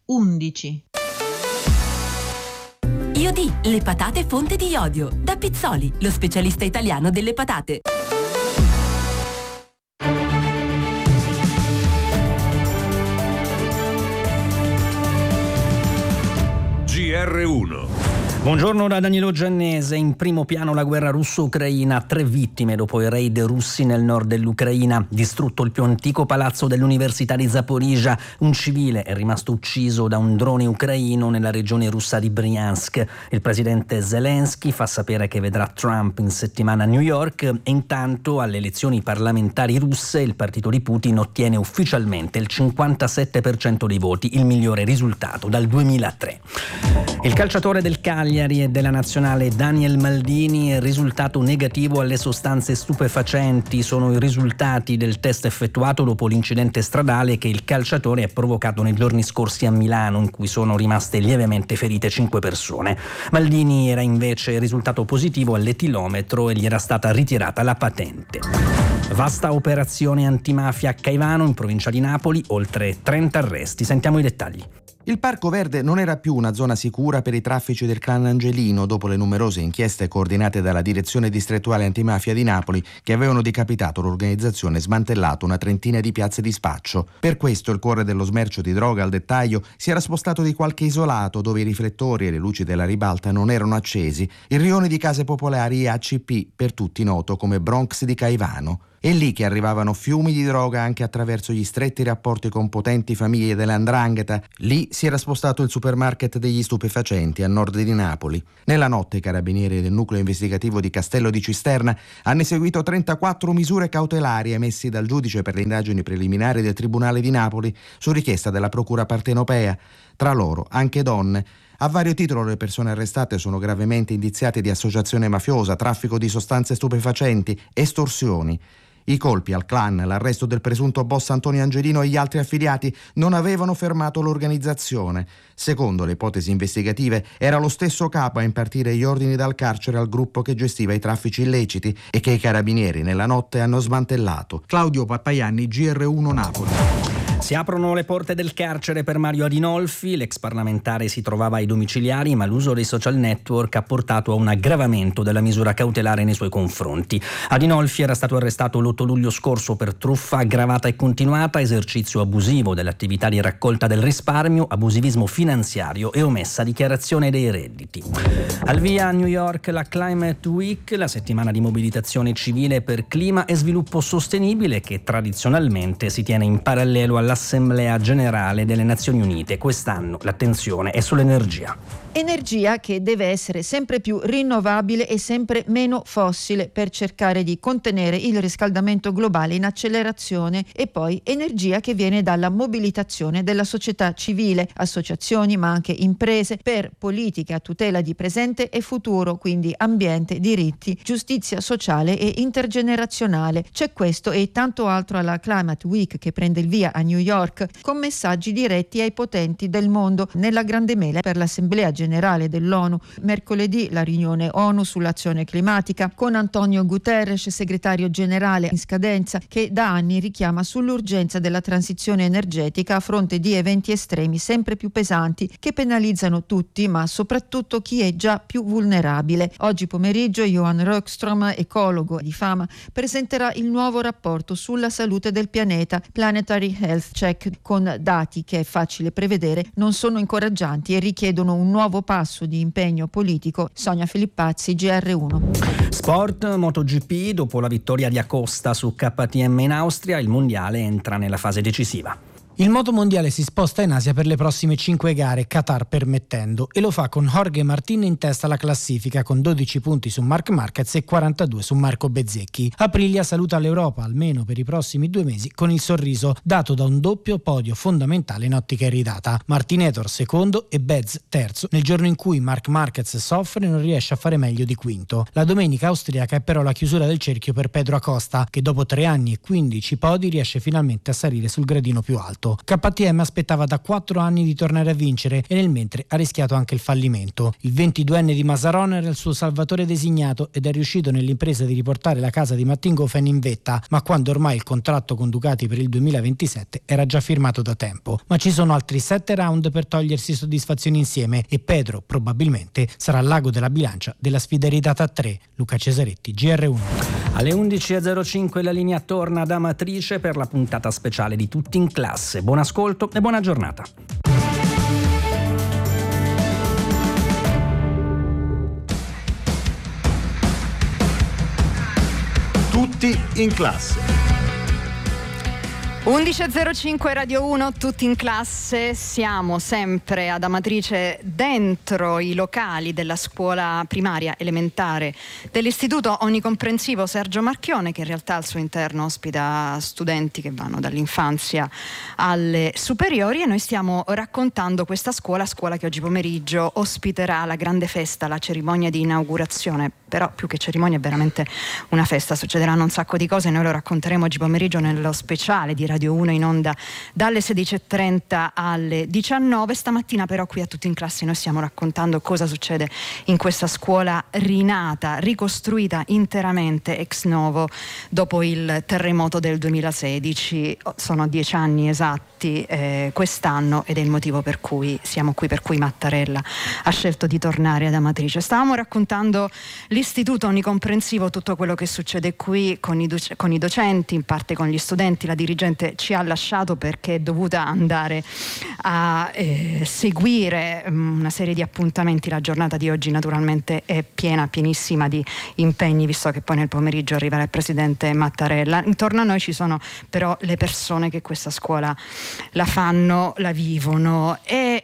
11. Iodi, le patate fonte di iodio. Da Pizzoli, lo specialista italiano delle patate. GR1. Buongiorno da Danilo Giannese. In primo piano la guerra russo-ucraina, 3 vittime dopo i raid russi nel nord dell'Ucraina. Distrutto il più antico palazzo dell'Università di Zaporizhzhia. Un civile è rimasto ucciso da un drone ucraino nella regione russa di Bryansk. Il presidente Zelensky fa sapere che vedrà Trump in settimana a New York e intanto alle elezioni parlamentari russe il partito di Putin ottiene ufficialmente il 57% dei voti, il migliore risultato dal 2003. Il calciatore del Cagliari e della nazionale Daniel Maldini, risultato negativo alle sostanze stupefacenti. Sono i risultati del test effettuato dopo l'incidente stradale che il calciatore ha provocato nei giorni scorsi a Milano, in cui sono rimaste lievemente ferite 5 persone. Maldini era invece risultato positivo all'etilometro e gli era stata ritirata la patente. Vasta operazione antimafia a Caivano, in provincia di Napoli, oltre 30 arresti. Sentiamo i dettagli. Il Parco Verde non era più una zona sicura per i traffici del clan Angelino dopo le numerose inchieste coordinate dalla Direzione Distrettuale Antimafia di Napoli che avevano decapitato l'organizzazione e smantellato una trentina di piazze di spaccio. Per questo il cuore dello smercio di droga al dettaglio si era spostato di qualche isolato dove i riflettori e le luci della ribalta non erano accesi, il rione di case popolari ACP, per tutti noto come Bronx di Caivano. È lì che arrivavano fiumi di droga anche attraverso gli stretti rapporti con potenti famiglie della 'ndrangheta. Lì si era spostato il supermarket degli stupefacenti a nord di Napoli. Nella notte i carabinieri del nucleo investigativo di Castello di Cisterna hanno eseguito 34 misure cautelari emessi dal giudice per le indagini preliminari del Tribunale di Napoli su richiesta della Procura partenopea. Tra loro anche donne. A vario titolo le persone arrestate sono gravemente indiziate di associazione mafiosa, traffico di sostanze stupefacenti, estorsioni. I colpi al clan, l'arresto del presunto boss Antonio Angelino e gli altri affiliati non avevano fermato l'organizzazione. Secondo le ipotesi investigative, era lo stesso capo a impartire gli ordini dal carcere al gruppo che gestiva i traffici illeciti e che i carabinieri nella notte hanno smantellato. Claudio Pappaianni, GR1 Napoli. Si aprono le porte del carcere per Mario Adinolfi. L'ex parlamentare si trovava ai domiciliari, ma l'uso dei social network ha portato a un aggravamento della misura cautelare nei suoi confronti. Adinolfi era stato arrestato l'8 luglio scorso per truffa aggravata e continuata, esercizio abusivo dell'attività di raccolta del risparmio, abusivismo finanziario e omessa dichiarazione dei redditi. Al via a New York la Climate Week, la settimana di mobilitazione civile per clima e sviluppo sostenibile che tradizionalmente si tiene in parallelo all'Assemblea Generale delle Nazioni Unite. Quest'anno l'attenzione è sull'energia. Energia che deve essere sempre più rinnovabile e sempre meno fossile per cercare di contenere il riscaldamento globale in accelerazione, e poi energia che viene dalla mobilitazione della società civile, associazioni ma anche imprese, per politiche a tutela di presente e futuro, quindi ambiente, diritti, giustizia sociale e intergenerazionale. C'è questo e tanto altro alla Climate Week che prende il via a New York, con messaggi diretti ai potenti del mondo nella grande mela per l'Assemblea Generale dell'ONU. Mercoledì la riunione ONU sull'azione climatica con Antonio Guterres, segretario generale in scadenza, che da anni richiama sull'urgenza della transizione energetica a fronte di eventi estremi sempre più pesanti che penalizzano tutti, ma soprattutto chi è già più vulnerabile. Oggi pomeriggio Johan Rockström, ecologo di fama, presenterà il nuovo rapporto sulla salute del pianeta, Planetary Health Check, con dati che è facile prevedere non sono incoraggianti e richiedono un nuovo passo di impegno politico. Sonia Filippazzi, GR1. Sport, MotoGP, dopo la vittoria di Acosta su KTM in Austria, il mondiale entra nella fase decisiva. Il motomondiale si sposta in Asia per le prossime 5 gare, Qatar permettendo, e lo fa con Jorge Martin in testa alla classifica con 12 punti su Marc Marquez e 42 su Marco Bezzecchi. Aprilia saluta l'Europa, almeno per i prossimi 2 mesi, con il sorriso dato da un doppio podio fondamentale in ottica iridata. Martinetor secondo e Bez terzo, nel giorno in cui Marc Marquez soffre e non riesce a fare meglio di quinto. La domenica austriaca è però la chiusura del cerchio per Pedro Acosta, che dopo 3 anni e 15 podi riesce finalmente a salire sul gradino più alto. salto. KTM aspettava da 4 anni di tornare a vincere e nel mentre ha rischiato anche il fallimento. Il 22enne di Masaron era il suo salvatore designato ed è riuscito nell'impresa di riportare la casa di Mattinghofen in vetta, ma quando ormai il contratto con Ducati per il 2027 era già firmato da tempo. Ma ci sono altri 7 round per togliersi soddisfazioni insieme e Pedro probabilmente sarà l'ago della bilancia della sfida iridata a 3. Luca Cesaretti, GR1. Alle 11.05 la linea torna da Amatrice per la puntata speciale di Tutti in Classe. Buon ascolto e buona giornata. Tutti in classe. 11.05 Radio 1, tutti in classe, siamo sempre ad Amatrice dentro i locali della scuola primaria elementare dell'Istituto Onnicomprensivo Sergio Marchionne, che in realtà al suo interno ospita studenti che vanno dall'infanzia alle superiori, e noi stiamo raccontando questa scuola che oggi pomeriggio ospiterà la grande festa, la cerimonia di inaugurazione. Però più che cerimonia è veramente una festa, succederanno un sacco di cose, noi lo racconteremo oggi pomeriggio nello speciale di Radio 1 in onda dalle 16.30 alle 19. Stamattina però qui a Tutti in Classe noi stiamo raccontando cosa succede in questa scuola rinata, ricostruita interamente ex novo dopo il terremoto del 2016. Sono 10 anni esatti quest'anno ed è il motivo per cui siamo qui, per cui Mattarella ha scelto di tornare ad Amatrice. Stavamo raccontando l'Istituto Onnicomprensivo, tutto quello che succede qui con i docenti, in parte con gli studenti. La dirigente ci ha lasciato perché è dovuta andare a seguire una serie di appuntamenti. La giornata di oggi naturalmente è pienissima di impegni, visto che poi nel pomeriggio arriverà il presidente Mattarella. Intorno a noi ci sono però le persone che questa scuola la fanno, la vivono,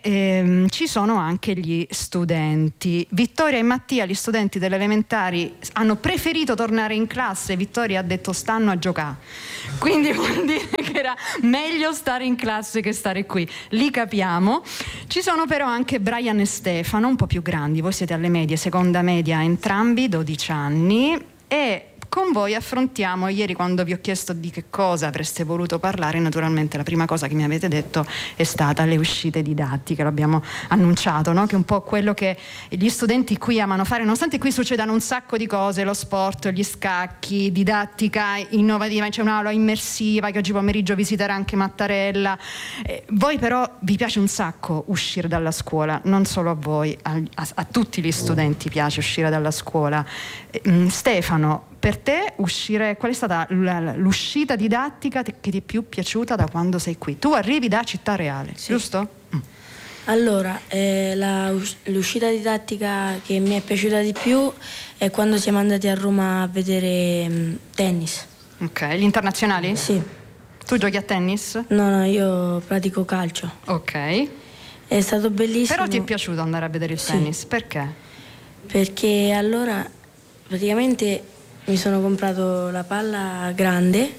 e ci sono anche gli studenti. Vittoria e Mattia, gli studenti delle elementari, hanno preferito tornare in classe. Vittoria ha detto stanno a giocare, quindi vuol dire che era meglio stare in classe che stare qui, li capiamo. Ci sono però anche Brian e Stefano, un po' più grandi, voi siete alle medie, seconda media entrambi, 12 anni, e con voi affrontiamo, ieri quando vi ho chiesto di che cosa avreste voluto parlare, naturalmente la prima cosa che mi avete detto è stata le uscite didattiche, l'abbiamo annunciato, no? Che è un po' quello che gli studenti qui amano fare, nonostante qui succedano un sacco di cose, lo sport, gli scacchi, didattica innovativa, c'è un'aula immersiva che oggi pomeriggio visiterà anche Mattarella. Voi però vi piace un sacco uscire dalla scuola, non solo a voi, a tutti gli studenti piace uscire dalla scuola. Stefano, per te uscire, qual è stata l'uscita didattica che ti è più piaciuta da quando sei qui? Tu arrivi da Città Reale, sì, giusto? Allora, l'uscita didattica che mi è piaciuta di più è quando siamo andati a Roma a vedere tennis. Ok, gli internazionali? Sì. Tu giochi a tennis? No, io pratico calcio. Ok. È stato bellissimo. Però ti è piaciuto andare a vedere il tennis? Perché? Perché allora praticamente mi sono comprato la palla grande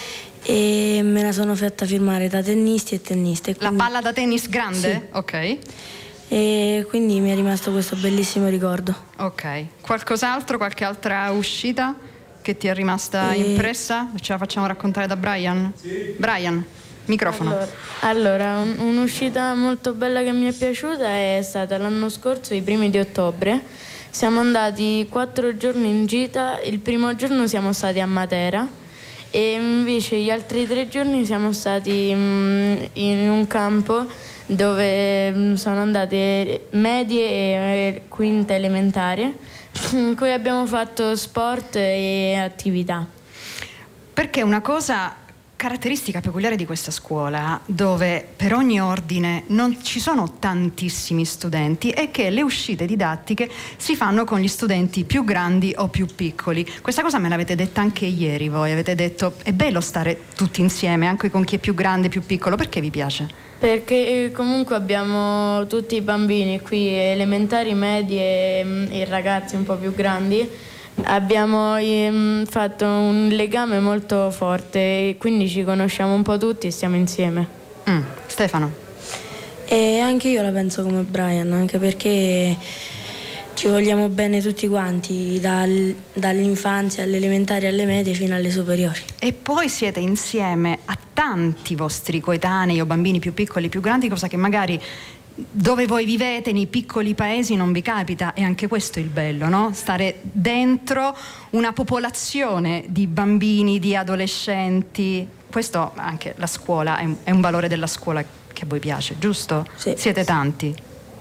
e me la sono fatta firmare da tennisti e tenniste. La palla da tennis grande? Sì. Ok. E quindi mi è rimasto questo bellissimo ricordo. Ok. Qualcos'altro, qualche altra uscita che ti è rimasta impressa? Ce la facciamo raccontare da Brian? Sì. Brian, microfono. Allora, un'uscita molto bella che mi è piaciuta è stata l'anno scorso, i primi di ottobre. Siamo andati 4 giorni in gita, il primo giorno siamo stati a Matera e invece gli altri 3 giorni siamo stati in un campo dove sono andate medie e quinta elementare, in cui abbiamo fatto sport e attività. Perché una cosa caratteristica peculiare di questa scuola, dove per ogni ordine non ci sono tantissimi studenti, è che le uscite didattiche si fanno con gli studenti più grandi o più piccoli. Questa cosa me l'avete detta anche ieri voi, avete detto è bello stare tutti insieme, anche con chi è più grande, più piccolo. Perché vi piace? Perché comunque abbiamo tutti i bambini qui, elementari, medie e ragazzi un po' più grandi. Abbiamo fatto un legame molto forte e quindi ci conosciamo un po' tutti e stiamo insieme. Stefano? E anche io la penso come Brian, anche perché Ci vogliamo bene tutti quanti, dall'infanzia alle elementari alle medie fino alle superiori. E poi siete insieme a tanti vostri coetanei o bambini più piccoli, più grandi, cosa che magari dove voi vivete nei piccoli paesi non vi capita, e anche questo è il bello, no? Stare dentro una popolazione di bambini, di adolescenti. Questo anche la scuola è un valore della scuola che a voi piace, giusto? Sì. Siete tanti.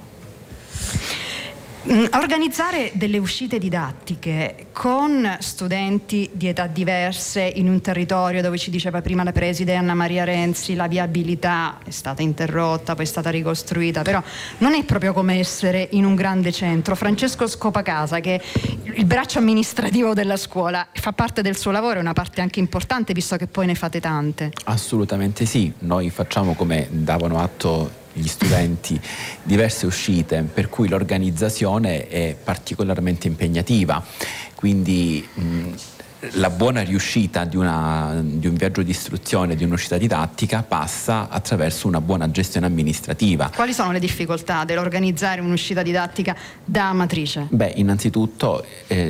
Organizzare delle uscite didattiche con studenti di età diverse in un territorio dove, ci diceva prima la preside Anna Maria Renzi, la viabilità è stata interrotta, poi è stata ricostruita, però non è proprio come essere in un grande centro. Francesco Scopacasa, che è il braccio amministrativo della scuola, fa parte del suo lavoro, è una parte anche importante, visto che poi ne fate tante. Assolutamente sì, noi facciamo, come davano atto gli studenti, diverse uscite, per cui l'organizzazione è particolarmente impegnativa, quindi la buona riuscita di un viaggio di istruzione, di un'uscita didattica, passa attraverso una buona gestione amministrativa. Quali sono le difficoltà dell'organizzare un'uscita didattica da Amatrice? Beh, innanzitutto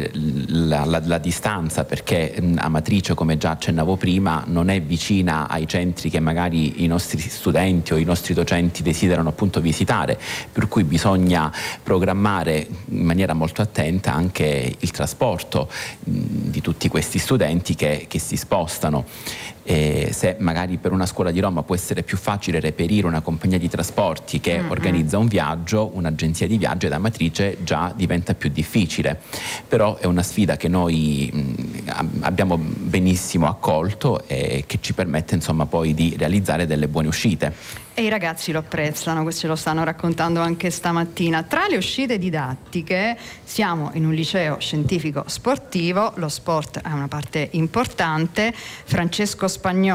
la distanza, perché Amatrice, come già accennavo prima, non è vicina ai centri che magari i nostri studenti o i nostri docenti desiderano appunto visitare, per cui bisogna programmare in maniera molto attenta anche il trasporto di tutti questi studenti che si spostano. Se magari per una scuola di Roma può essere più facile reperire una compagnia di trasporti che organizza un viaggio, un'agenzia di viaggio, da Amatrice già diventa più difficile, però è una sfida che noi abbiamo benissimo accolto e che ci permette insomma poi di realizzare delle buone uscite. E i ragazzi lo apprezzano, questo lo stanno raccontando anche stamattina. Tra le uscite didattiche siamo in un liceo scientifico sportivo, lo sport è una parte importante. Francesco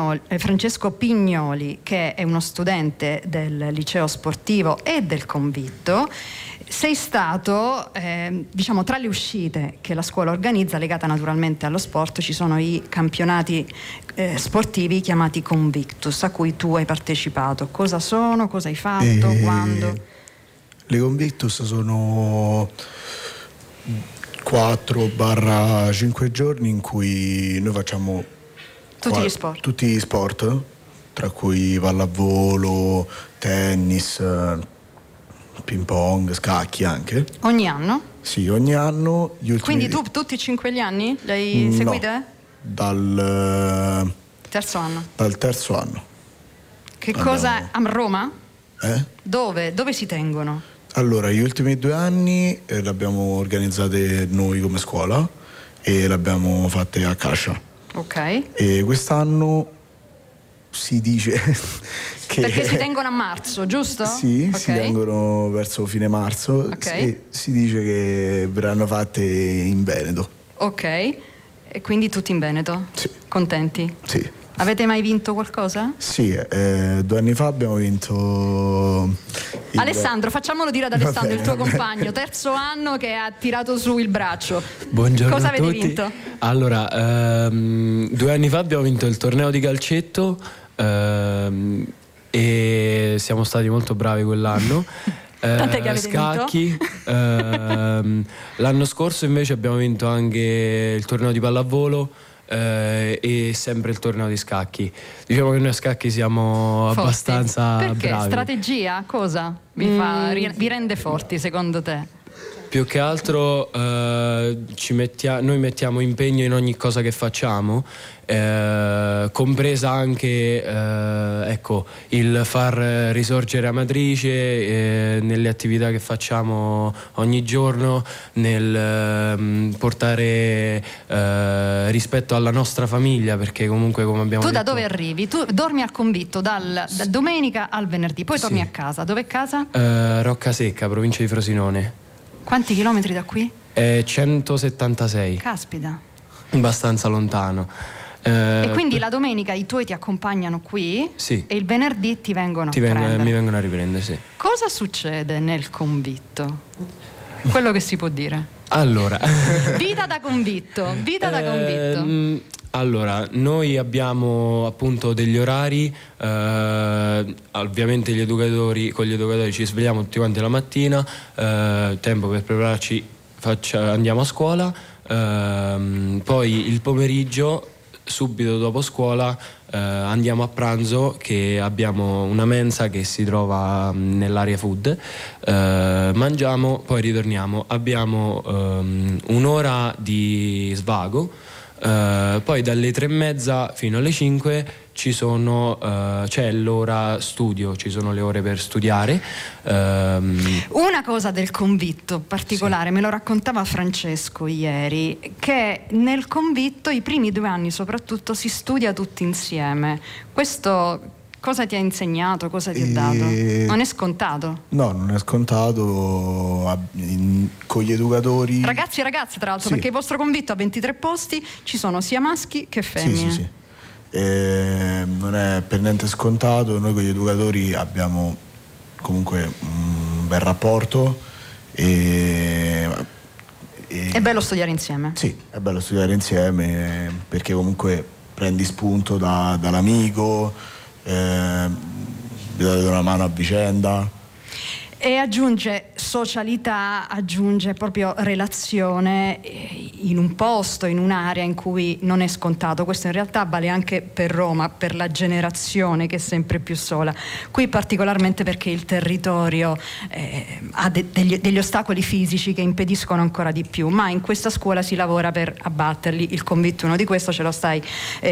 Pignoli, che è uno studente del liceo sportivo e del Convitto, sei stato, diciamo, tra le uscite che la scuola organizza, legata naturalmente allo sport, ci sono i campionati sportivi chiamati Convictus, a cui tu hai partecipato. Cosa sono? Cosa hai fatto? Quando? Le Convictus sono 4-5 giorni in cui noi facciamo tutti gli sport, tra cui pallavolo, tennis, ping pong, scacchi anche. Ogni anno? Sì, ogni anno. Quindi tu tutti i 5 anni li hai seguite? Dal terzo anno. Dal terzo anno. Che cosa? A Roma? Dove si tengono? Allora, gli ultimi 2 anni le abbiamo organizzate noi come scuola e le abbiamo fatte a Cascia. Ok. E quest'anno si dice che... Perché si tengono a marzo, giusto? Sì, okay. Si tengono verso fine marzo, e si dice che verranno fatte in Veneto. Ok, e quindi tutti in Veneto? Sì. Contenti? Sì. Avete mai vinto qualcosa? Sì, 2 anni fa abbiamo vinto... Alessandro, facciamolo dire ad Alessandro, il tuo compagno, terzo anno, che ha tirato su il braccio. Buongiorno Cosa a tutti. avete vinto? Allora, 2 anni fa abbiamo vinto il torneo di calcetto e siamo stati molto bravi quell'anno. Tant'è che avete scacchi. L'anno scorso invece abbiamo vinto anche il torneo di pallavolo e sempre il torneo di scacchi. Diciamo che noi a scacchi siamo forti. Abbastanza Perché? bravi. Strategia? Cosa vi rende forti secondo te? Più che altro noi mettiamo impegno in ogni cosa che facciamo, compresa anche il far risorgere Amatrice nelle attività che facciamo ogni giorno, nel portare rispetto alla nostra famiglia, perché comunque, come abbiamo detto... Tu da dove arrivi? Tu dormi al Convitto dal domenica al venerdì, poi torni a casa. Dov'è casa? Roccasecca, provincia di Frosinone. Quanti chilometri da qui? 176. Caspita. Abbastanza lontano. E quindi la domenica i tuoi ti accompagnano qui, sì, e il venerdì ti vengono a prendere. Mi vengono a riprendere, sì. Cosa succede nel Convitto? Quello che si può dire. Allora. Vita da Convitto. Allora, noi abbiamo appunto degli orari, ovviamente con gli educatori ci svegliamo tutti quanti la mattina, tempo per prepararci andiamo a scuola, poi il pomeriggio, subito dopo scuola, andiamo a pranzo, che abbiamo una mensa che si trova nell'area food, mangiamo, poi ritorniamo, abbiamo un'ora di svago, poi dalle 3:30 fino alle 5 c'è l'ora studio, ci sono le ore per studiare. Una cosa del convitto particolare, me lo raccontava Francesco ieri, che nel convitto i primi 2 anni soprattutto si studia tutti insieme. Questo cosa ti ha insegnato, cosa ti ha dato? Non è scontato? No, non è scontato. Con gli educatori, ragazzi e ragazze tra l'altro, sì. Perché il vostro convitto ha 23 posti, ci sono sia maschi che femmine. Sì. Non è per niente scontato. Noi con gli educatori abbiamo comunque un bel rapporto e è bello studiare insieme. Sì, è bello studiare insieme, perché comunque prendi spunto dall'amico, vi date una mano a vicenda. E aggiunge socialità, aggiunge proprio relazione in un posto, in un'area in cui non è scontato. Questo in realtà vale anche per Roma, per la generazione che è sempre più sola. Qui particolarmente perché il territorio ha degli ostacoli fisici che impediscono ancora di più, ma in questa scuola si lavora per abbatterli. Il convitto, uno di questo, ce lo stai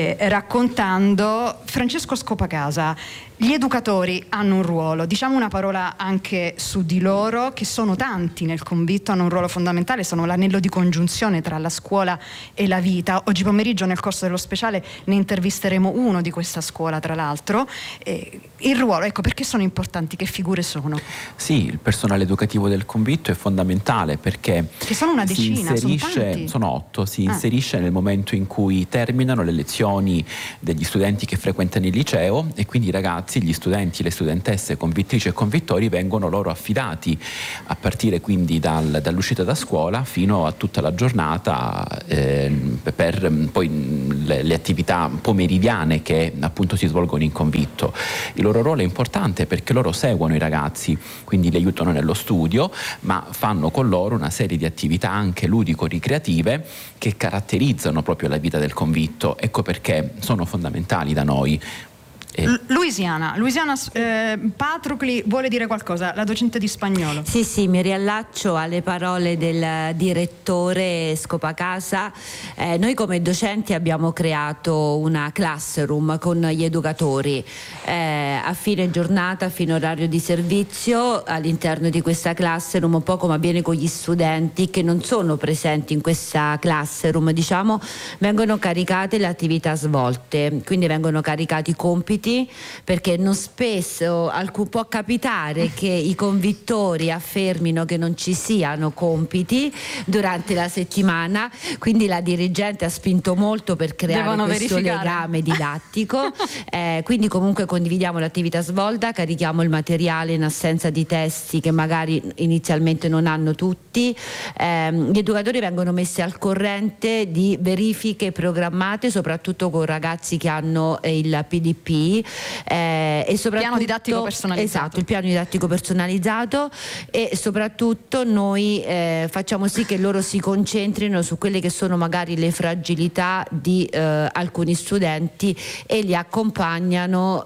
raccontando. Francesco Scopacasa, gli educatori hanno un ruolo, diciamo una parola anche su di loro, che sono tanti nel convitto, hanno un ruolo fondamentale, sono l'anello di congiunzione tra la scuola e la vita. Oggi pomeriggio nel corso dello speciale ne intervisteremo uno di questa scuola, tra l'altro. Il ruolo, ecco, perché sono importanti, che figure sono? Sì, il personale educativo del convitto è fondamentale, perché che sono una decina, sono 8, si inserisce nel momento in cui terminano le lezioni degli studenti che frequentano il liceo, e quindi i ragazzi, gli studenti, le studentesse, convittrici e convittori vengono loro affidati a partire quindi dall'uscita da scuola fino a tutta la giornata, per poi le attività pomeridiane che appunto si svolgono in convitto. Il loro ruolo è importante perché loro seguono i ragazzi, quindi li aiutano nello studio, ma fanno con loro una serie di attività anche ludico-ricreative che caratterizzano proprio la vita del convitto. Ecco perché sono fondamentali da noi. Louisiana, Patrocli vuole dire qualcosa, la docente di spagnolo. Sì, mi riallaccio alle parole del direttore Scopacasa. Noi come docenti abbiamo creato una classroom con gli educatori a fine giornata, a fine orario di servizio. All'interno di questa classroom, un po' come avviene con gli studenti che non sono presenti in questa classroom, diciamo, vengono caricate le attività svolte, quindi vengono caricati i compiti, perché non spesso può capitare che i convittori affermino che non ci siano compiti durante la settimana, quindi la dirigente ha spinto molto per creare questo legame didattico. Quindi comunque condividiamo l'attività svolta, carichiamo il materiale in assenza di testi che magari inizialmente non hanno tutti. Gli educatori vengono messi al corrente di verifiche programmate, soprattutto con ragazzi che hanno il PDP, e soprattutto piano didattico personalizzato. Esatto, il piano didattico personalizzato, e soprattutto noi facciamo sì che loro si concentrino su quelle che sono magari le fragilità di alcuni studenti e li accompagnano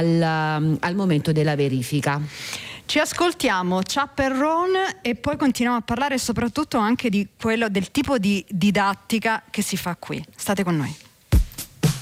al momento della verifica. Ci ascoltiamo Chaperron e poi continuiamo a parlare soprattutto anche di quello, del tipo di didattica che si fa qui. State con noi.